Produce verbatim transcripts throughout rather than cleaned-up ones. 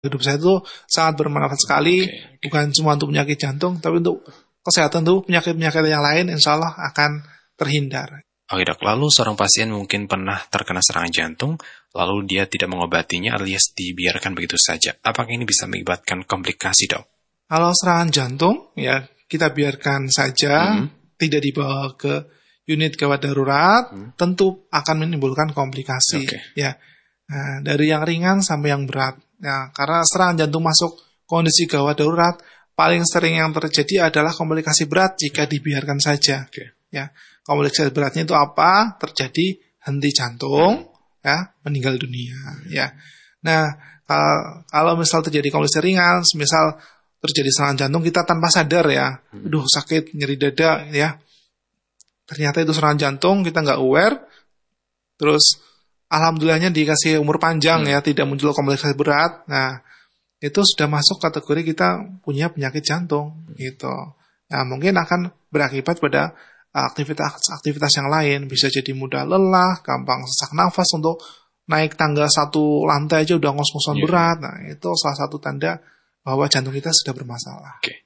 hidup saya itu sangat bermanfaat sekali, okay, okay. bukan cuma untuk penyakit jantung, tapi untuk kesehatan tuh penyakit-penyakit yang lain insya Allah akan terhindar. Oke dok, lalu seorang pasien mungkin pernah terkena serangan jantung, lalu dia tidak mengobatinya alias dibiarkan begitu saja. Apakah ini bisa mengakibatkan komplikasi dok? Kalau serangan jantung, ya kita biarkan saja, mm-hmm. tidak dibawa ke unit gawat darurat, mm-hmm. tentu akan menimbulkan komplikasi. Okay. Ya, nah, dari yang ringan sampai yang berat. Nah, karena serangan jantung masuk kondisi gawat darurat, paling sering yang terjadi adalah komplikasi berat jika dibiarkan saja. Okay. Ya, komplikasi beratnya itu apa? Terjadi henti jantung, ya, meninggal dunia. Ya, nah kalau misal terjadi komplikasi ringan, misal terjadi serangan jantung kita tanpa sadar ya, aduh sakit, nyeri dada, ya, ternyata itu serangan jantung, kita nggak aware, terus alhamdulillahnya dikasih umur panjang ya, tidak muncul komplikasi berat. Nah, itu sudah masuk kategori kita punya penyakit jantung gitu. Nah, mungkin akan berakibat pada aktivitas-aktivitas yang lain, bisa jadi mudah lelah, gampang sesak nafas, untuk naik tangga satu lantai aja udah ngos-ngosan yeah. berat. Nah, itu salah satu tanda bahwa jantung kita sudah bermasalah. Okay.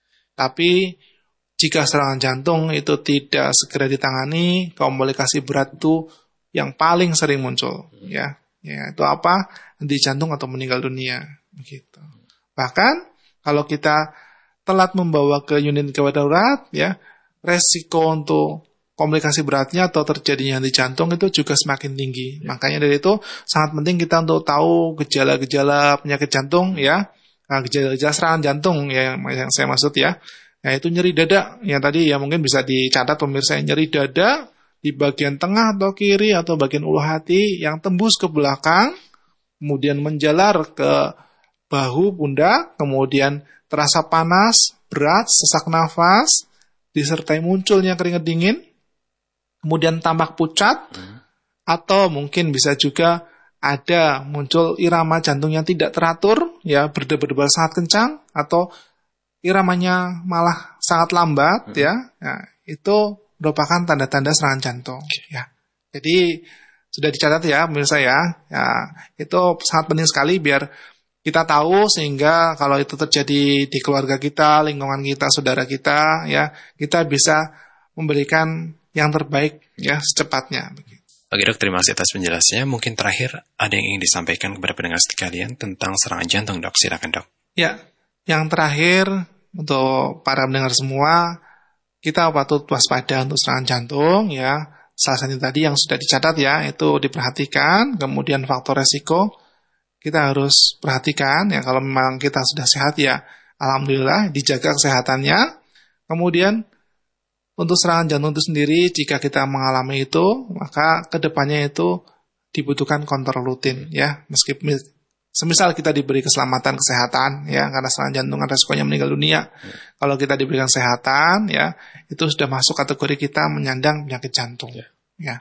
Tapi jika serangan jantung itu tidak segera ditangani, komplikasi berat itu yang paling sering muncul, ya. Ya, itu apa? Henti jantung atau meninggal dunia, begitu. Bahkan kalau kita telat membawa ke unit gawat darurat, ya, resiko untuk komplikasi beratnya atau terjadinya henti jantung itu juga semakin tinggi. Ya. Makanya dari itu sangat penting kita untuk tahu gejala-gejala penyakit jantung, ya. Nah, gejala-gejala serangan jantung ya, yang saya maksud ya. Nah, itu nyeri dada. Yang tadi ya mungkin bisa dicatat pemirsa, nyeri dada di bagian tengah atau kiri atau bagian ulu hati yang tembus ke belakang, kemudian menjalar ke bahu, pundak, kemudian terasa panas, berat, sesak nafas, disertai munculnya keringat dingin, kemudian tampak pucat, hmm. atau mungkin bisa juga ada muncul irama jantung yang tidak teratur, ya, berdebar-debar sangat kencang, atau iramanya malah sangat lambat, hmm. ya, nah, itu merupakan tanda-tanda serangan jantung. Ya. Jadi sudah dicatat ya pemirsa ya. Ya, itu sangat penting sekali biar kita tahu, sehingga kalau itu terjadi di keluarga kita, lingkungan kita, saudara kita, ya, kita bisa memberikan yang terbaik ya secepatnya. Oke dok, terima kasih atas penjelasannya. Mungkin terakhir ada yang ingin disampaikan kepada pendengar sekalian tentang serangan jantung dok. Silakan dok. Ya, yang terakhir untuk para pendengar semua, kita patut waspada untuk serangan jantung ya. Salah satu tadi yang sudah dicatat ya, itu diperhatikan. Kemudian faktor resiko kita harus perhatikan ya. Kalau memang kita sudah sehat ya, alhamdulillah dijaga kesehatannya. Kemudian untuk serangan jantung itu sendiri, jika kita mengalami itu, maka kedepannya itu dibutuhkan kontrol rutin ya. Meskipun semisal kita diberi keselamatan kesehatan ya, karena serangan jantung kan resikonya meninggal dunia. Hmm. Kalau kita diberikan kesehatan ya, itu sudah masuk kategori kita menyandang penyakit jantung. Yeah. Ya.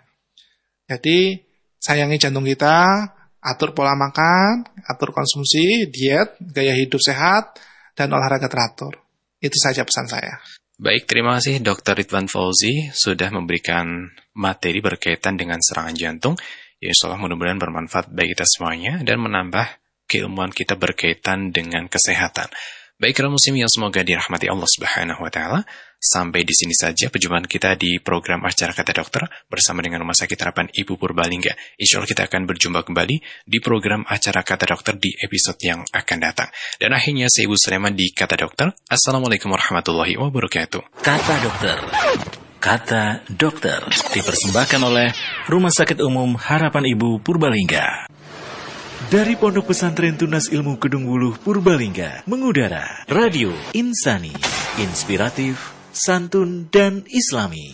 Jadi sayangi jantung kita, atur pola makan, atur konsumsi, diet, gaya hidup sehat, dan olahraga teratur. Itu saja pesan saya. Baik, terima kasih dokter Ridwan Fauzi sudah memberikan materi berkaitan dengan serangan jantung. Ya, insya Allah mudah-mudahan bermanfaat bagi kita semuanya dan menambah keilmuan kita berkaitan dengan kesehatan. Baik, kaum muslim yang semoga dirahmati Allah Subhanahu wa taala. Sampai di sini saja perjumpaan kita di program Acara Kata Dokter bersama dengan Rumah Sakit Harapan Ibu Purbalingga. Insya Allah kita akan berjumpa kembali di program Acara Kata Dokter di episode yang akan datang. Dan akhirnya saya Ibu Sulaiman di Kata Dokter. Assalamualaikum warahmatullahi wabarakatuh. Kata Dokter. Kata Dokter dipersembahkan oleh Rumah Sakit Umum Harapan Ibu Purbalingga. Dari Pondok Pesantren Tunas Ilmu Kedung Wuluh Purbalingga mengudara Radio Insani, inspiratif, santun dan islami.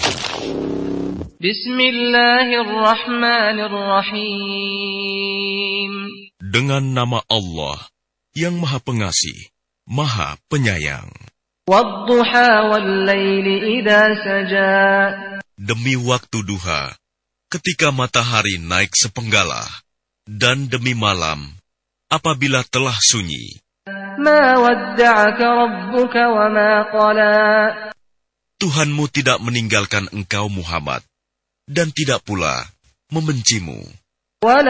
Bismillahirrahmanirrahim. Dengan nama Allah yang Maha Pengasih, Maha Penyayang. Wadduha wal-laili idza saja. Demi waktu duha, ketika matahari naik sepenggala, dan demi malam, apabila telah sunyi. Ma wadda'aka rabbuka wa ma qala. Tuhanmu tidak meninggalkan engkau Muhammad, dan tidak pula membencimu.